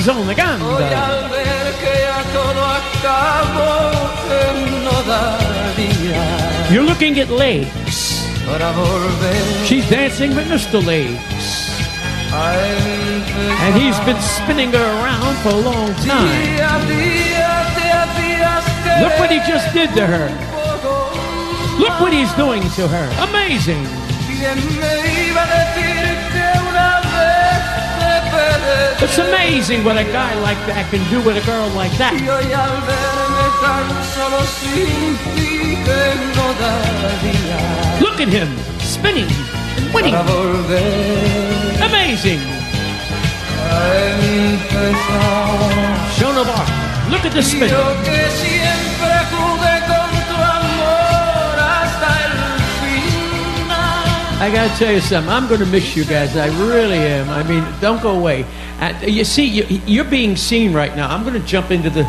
son le canta. Hoy al ver que ya todo acabó, no daría You're looking at Legs. para volver She's dancing with Mr. Legs. a empezar. And he's been spinning her around for a long time. Día, día, te hacías Look what he just did to her. Look what he's doing to her. Amazing. ¿Quién me iba a decir que una vez te perderé? It's amazing what a guy like that can do with a girl like that. Y hoy al verme tan solo sin ti que no daría Look at him spinning and winning. para volver Amazing. a empezar. Joan of Arc. Look at the spin. Yo que siempre jugué con tu amor hasta el final. I gotta tell you something. I'm gonna miss you guys. I really am. I mean, don't go away. You see, you're being seen right now. I'm gonna jump into the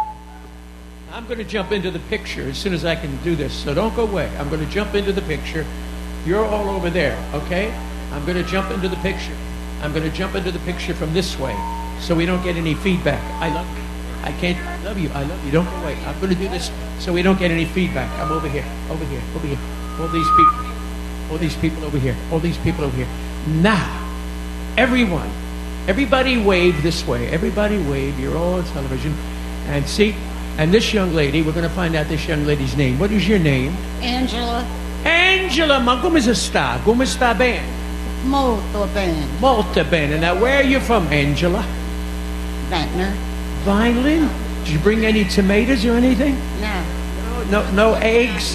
picture as soon as I can do this. So don't go away. I'm gonna jump into the picture. You're all over there, okay? I'm gonna jump into the picture. I'm gonna jump into the picture from this way, so we don't get any feedback. I love you. I can't. I love you. I love you. Don't go away. I'm gonna do this so we don't get any feedback. I'm over here. Over here. Over here. All these people. All these people over here. All these people over here. Now, everyone. Everybody wave this way. Everybody wave. You're all on television. And see, and this young lady, we're going to find out this young lady's name. What is your name? Angela. Angela, ma come sta? Come sta bene? Molto bene. Molto bene. Now, where are you from, Angela? Ventnor. Vineland? Did you bring any tomatoes or anything? No. No eggs?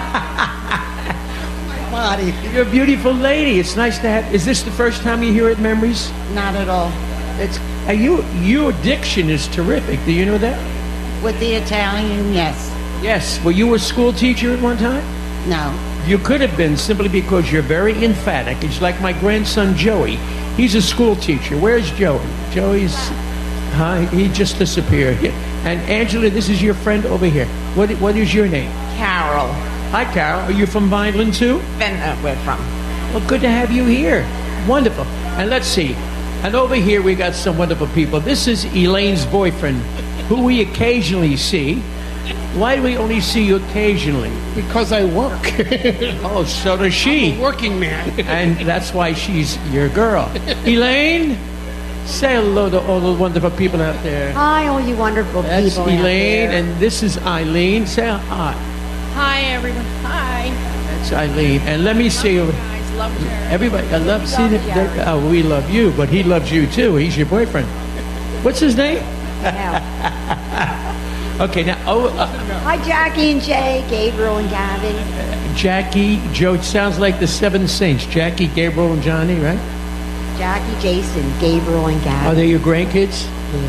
Body. You're a beautiful lady. It's nice to have. Is this the first time you hear it, Memories? Not at all. It's your diction is terrific. Do you know that? With the Italian, yes. Yes. Were you a school teacher at one time? No. You could have been simply because you're very emphatic. It's like my grandson Joey. He's a school teacher. Where's Joey? Joey's. He just disappeared. And Angela, this is your friend over here. What is your name? Carol. Hi, Carol. Are you from Vineland too? Ventnor we're from. Well, good to have you here. Wonderful. And let's see. And over here we got some wonderful people. This is Elaine's boyfriend, who we occasionally see. Why do we only see you occasionally? Because I work. Oh, so does she. I'm a working man. And that's why she's your girl. Elaine, say hello to all the wonderful people out there. Hi, all you wonderful That's people out Elaine, there. and this is Eileen. Say hi. Hi, everyone. Hi. That's Eileen. And let me see you. Guys, love her. Everybody, I love see that. Oh, we love you, but he loves you too. He's your boyfriend. What's his name? Okay, now. Hi, Jackie and Jay, Gabriel and Gavin. Jackie, Joe. It sounds like the Seven Saints. Jackie, Gabriel, and Johnny, right? Jackie, Jason, Gabriel, and Gavin. Are they your grandkids?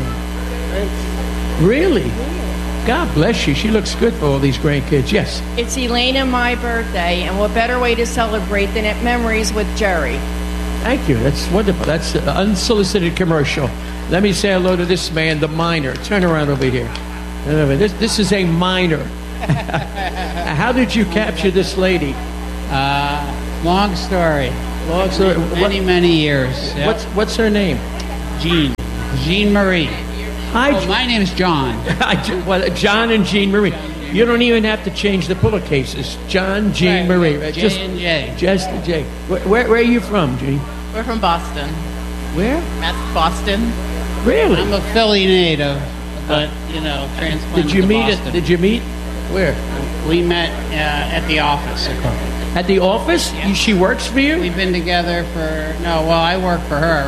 Really? God bless you. She looks good for all these grandkids. Yes. It's Elaine and my birthday, and what better way to celebrate than at Memories with Jerry? Thank you. That's wonderful. That's an unsolicited commercial. Let me say hello to this man, the miner. Turn around over here. This is a miner. How did you capture this lady? Long story. Long story. Many years. Yep. What's her name? Jean Marie. Hi. My name is John. Well, John and Jean Marie. You don't even have to change the pillowcases. John, Jean Marie. Right? J and J. Just the J. Where are you from, Jean? We're from Boston. Where? Boston. Really? I'm a Philly native, but transplanted to Boston. Did you meet? Where? We met at the office. At the office? Yeah. She works for you? We've been together I work for her,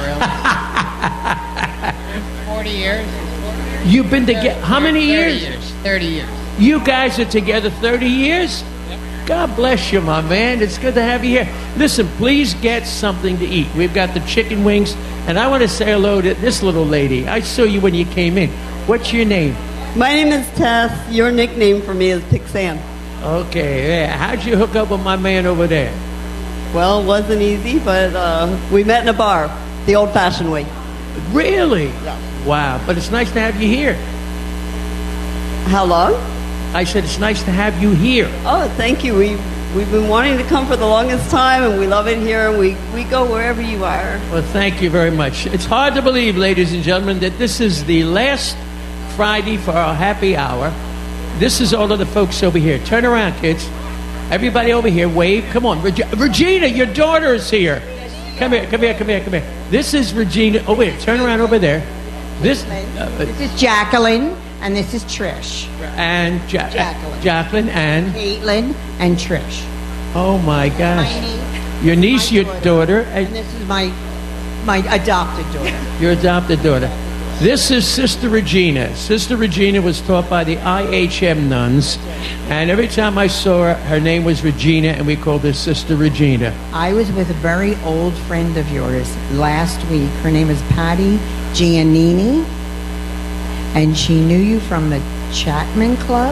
really. 40 years. You've been together, how many years? 30 years. You guys are together 30 years? Yep. God bless you, my man. It's good to have you here. Listen, please get something to eat. We've got the chicken wings, and I want to say hello to this little lady. I saw you when you came in. What's your name? My name is Tess. Your nickname for me is Pixan. Okay, yeah. How'd you hook up with my man over there? Well, it wasn't easy, but we met in a bar, the old-fashioned way. Really? Yeah. Wow, but it's nice to have you here. How long? I said it's nice to have you here. Oh, thank you. We we've been wanting to come for the longest time, and we love it here, and we go wherever you are. Well, thank you very much. It's hard to believe, ladies and gentlemen, that this is the last Friday for our happy hour. This is all of the folks over here. Turn around, kids. Everybody over here, wave. Come on. Regina, your daughter is here. Come here, come here, come here, come here. This is Regina. Oh, wait, turn around over there. This is Jacqueline, and this is Trish. And Jacqueline and Caitlin and Trish. Oh my gosh. My niece. Your niece, your daughter. And this is my adopted daughter. Your adopted daughter. This is Sister Regina. Sister Regina was taught by the IHM nuns, and every time I saw her name was Regina, and we called her Sister Regina. I was with a very old friend of yours last week. Her name is Patty Giannini, and she knew you from the Chatham Club.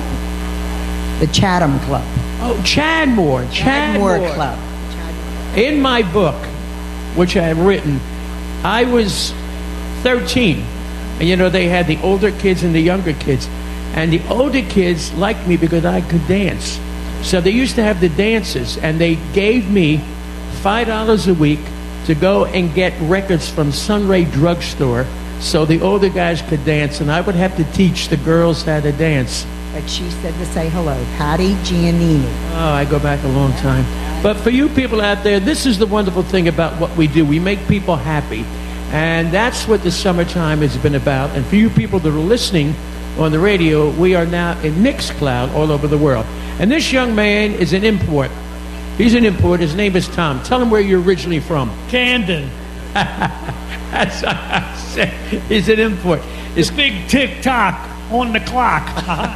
Oh, Chadmore Club. In my book, which I have written, I was 13. And you know, they had the older kids and the younger kids. And the older kids liked me because I could dance. So they used to have the dances, and they gave me $5 a week to go and get records from Sunray Drugstore so the older guys could dance, and I would have to teach the girls how to dance. But she said to say hello, Patty Giannini. Oh, I go back a long time. But for you people out there, this is the wonderful thing about what we do. We make people happy. And that's what the summertime has been about. And for you people that are listening on the radio, we are now in Mixcloud all over the world. And this young man is an import. He's an import. His name is Tom. Tell him where you're originally from. Camden. That's what I said. He's an import. It's big tick-tock on the clock.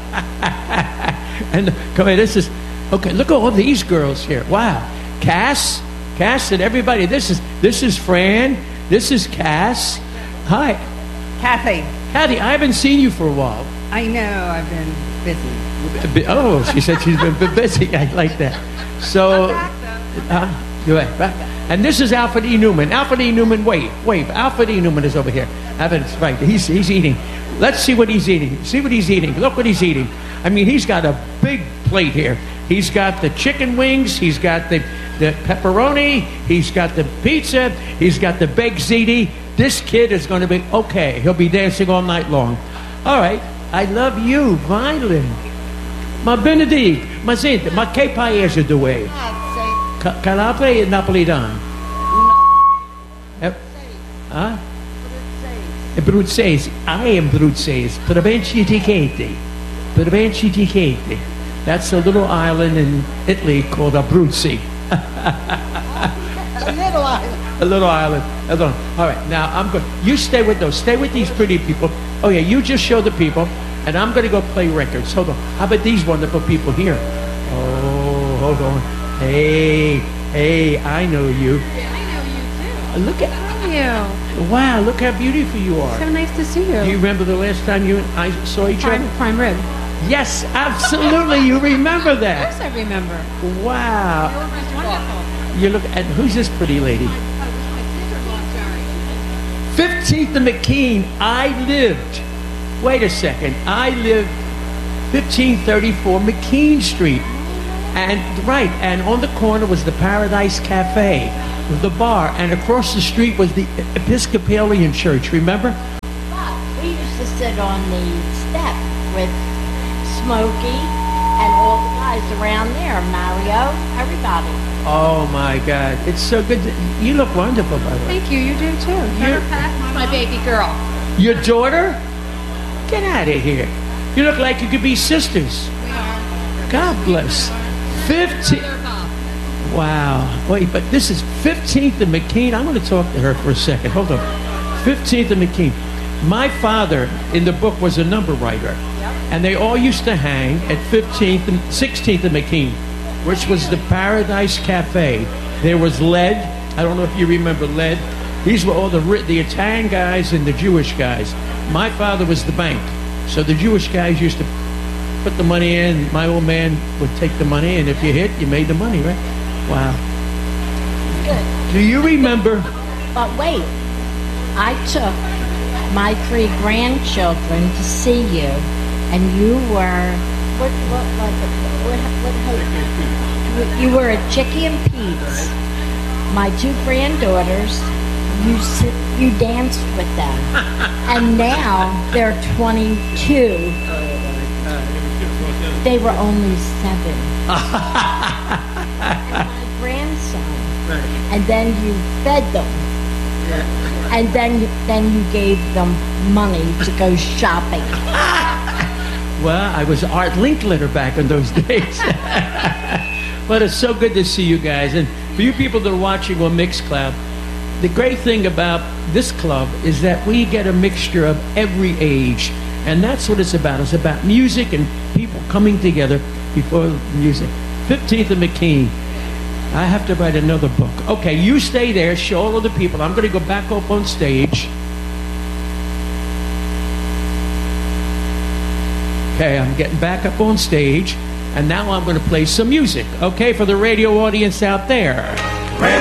And come here, this is... Okay, look at all these girls here. Wow. Cass and everybody. This is Fran. This is Cass. Hi. Kathy. Kathy, I haven't seen you for a while. I know, I've been busy. Oh, she said she's been busy. I like that. So, you're right. And this is Alfred E. Newman. Alfred E. Newman, wave. Alfred E. Newman is over here. Alfred's right. He's eating. Let's see what he's eating. See what he's eating. Look what he's eating. I mean, he's got a big plate here. He's got the chicken wings. He's got the pepperoni. He's got the pizza. He's got the baked ziti. This kid is going to be okay. He'll be dancing all night long. All right. I love you, Violin. Ma benedict. Ma sente. Ma che paese dove? Calabria e Napolitano? No. Huh? Abruzzese. I am Abruzzese. Provinci di Chieti. Provinci di Chieti. That's a little island in Italy called Abruzzi. A little island. A little island. All right, now I'm good. You stay with those. Stay with these pretty people. Oh yeah, you just show the people, and I'm going to go play records. Hold on. How about these wonderful people here? Oh, hold on. Hey, I know you. Yeah, I know you too. Look at You. Wow, look how beautiful you are. So nice to see you. Do you remember the last time you and I saw each other? Prime rib. Yes, absolutely. You remember that. Of course I remember. Wow. Wonderful. You look at, who's this pretty lady? 15th and McKean. I lived, wait a second, I lived 1534 McKean Street. And right, and on the corner was the Paradise Cafe with the bar, and across the street was the Episcopalian Church, remember? We used to sit on the step with Smokey and all the guys around there, Mario, everybody. Oh my God, it's so good. You look wonderful, by the way. Thank you. You do too. You're my baby girl. Your daughter? Get out of here. You look like you could be sisters. We are. God bless. 15. Wow. Wait, but this is 15th and McKean. I'm going to talk to her for a second. Hold on. 15th and McKean. My father, in the book, was a number writer. And they all used to hang at 15th and 16th and McKean, which was the Paradise Cafe. There was Led. I don't know if you remember Led. These were all the Italian guys and the Jewish guys. My father was the bank. So the Jewish guys used to put the money in. My old man would take the money, and if you hit, you made the money, right? Wow. Good. Do you remember? But wait, I took my 3 grandchildren to see you, and you were You were at Chicky and Pete's. My two granddaughters, you danced with them. And now they're 22. They were only 7. And my grandson. And then you fed them. And then you gave them money to go shopping. Well, I was Art Linkletter back in those days. But it's so good to see you guys. And for you people that are watching on Mixcloud, the great thing about this club is that we get a mixture of every age. And that's what it's about. It's about music and people coming together before music. 15th and McKean. I have to write another book. Okay, you stay there, show all of the people. I'm going to go back up on stage. Okay, I'm getting back up on stage. And now I'm going to play some music, okay, for the radio audience out there.